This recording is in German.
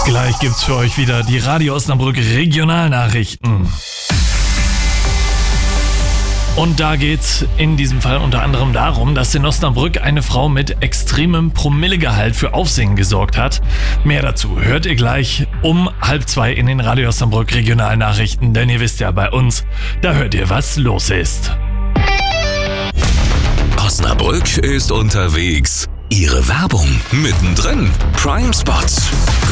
Gleich gibt's für euch wieder die Radio Osnabrück Regionalnachrichten. Und da geht's in diesem Fall unter anderem darum, dass in Osnabrück eine Frau mit extremem Promillegehalt für Aufsehen gesorgt hat. Mehr dazu hört ihr gleich um 1:30 in den Radio Osnabrück Regionalnachrichten, denn ihr wisst ja, bei uns, da hört ihr, was los ist. Osnabrück ist unterwegs. Ihre Werbung mittendrin. Prime Spots.